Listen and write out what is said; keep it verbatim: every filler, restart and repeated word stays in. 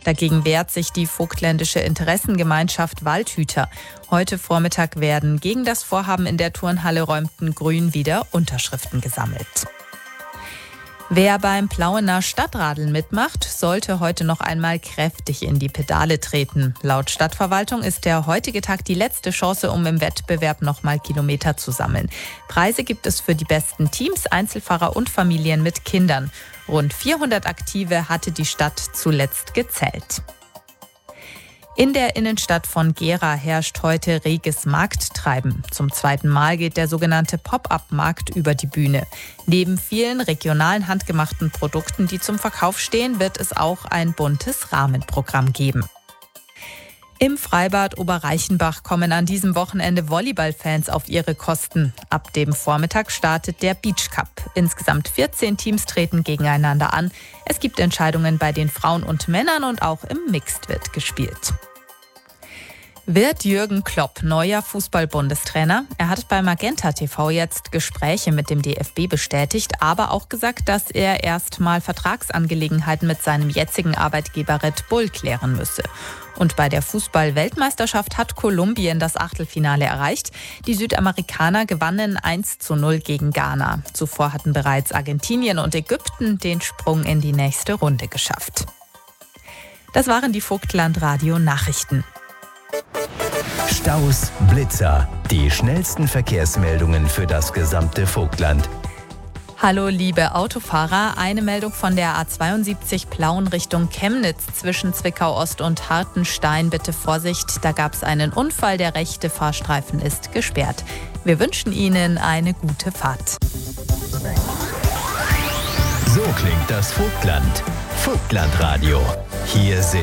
Dagegen wehrt sich die vogtländische Interessengemeinschaft Waldhüter. Heute Vormittag werden gegen das Vorhaben in der Turnhalle Räumten-Grün wieder Unterschriften gesammelt. Wer beim Plauener Stadtradeln mitmacht, sollte heute noch einmal kräftig in die Pedale treten. Laut Stadtverwaltung ist der heutige Tag die letzte Chance, um im Wettbewerb nochmal Kilometer zu sammeln. Preise gibt es für die besten Teams, Einzelfahrer und Familien mit Kindern. Rund vierhundert Aktive hatte die Stadt zuletzt gezählt. In der Innenstadt von Gera herrscht heute reges Markttreiben. Zum zweiten Mal geht der sogenannte Pop-up-Markt über die Bühne. Neben vielen regionalen handgemachten Produkten, die zum Verkauf stehen, wird es auch ein buntes Rahmenprogramm geben. Im Freibad Oberreichenbach kommen an diesem Wochenende Volleyballfans auf ihre Kosten. Ab dem Vormittag startet der Beach Cup. Insgesamt vierzehn Teams treten gegeneinander an. Es gibt Entscheidungen bei den Frauen und Männern und auch im Mixed wird gespielt. Wird Jürgen Klopp neuer Fußball-Bundestrainer? Er hat bei Magenta T V jetzt Gespräche mit dem D F B bestätigt, aber auch gesagt, dass er erstmal Vertragsangelegenheiten mit seinem jetzigen Arbeitgeber Red Bull klären müsse. Und bei der Fußball-Weltmeisterschaft hat Kolumbien das Achtelfinale erreicht. Die Südamerikaner gewannen eins zu null gegen Ghana. Zuvor hatten bereits Argentinien und Ägypten den Sprung in die nächste Runde geschafft. Das waren die Vogtland-Radio-Nachrichten. Staus, Blitzer, die schnellsten Verkehrsmeldungen für das gesamte Vogtland. Hallo liebe Autofahrer, eine Meldung von der A zweiundsiebzig Plauen Richtung Chemnitz zwischen Zwickau Ost und Hartenstein. Bitte Vorsicht, da gab es einen Unfall, der rechte Fahrstreifen ist gesperrt. Wir wünschen Ihnen eine gute Fahrt. So klingt das Vogtland. Vogtlandradio. Hier sind